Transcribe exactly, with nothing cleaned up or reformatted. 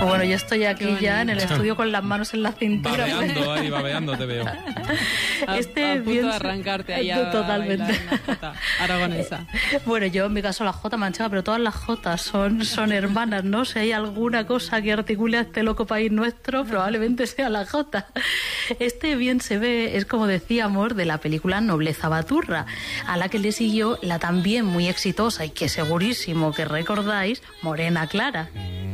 Bueno, yo estoy aquí ya en el estudio con las manos en la cintura. Babeando, ahí babeando te veo. Este a, a punto bien... de arrancarte ahí a Totalmente. bailar una jota aragonesa. Bueno, yo en mi caso la jota manchega, pero todas las jotas son, son hermanas, ¿no? Si hay alguna cosa que articule a este loco país nuestro, probablemente sea la jota. Este bien se ve, es como decíamos, de la película Nobleza Baturra, a la que le siguió la también muy exitosa y que segurísimo que recordáis, Morena Clara.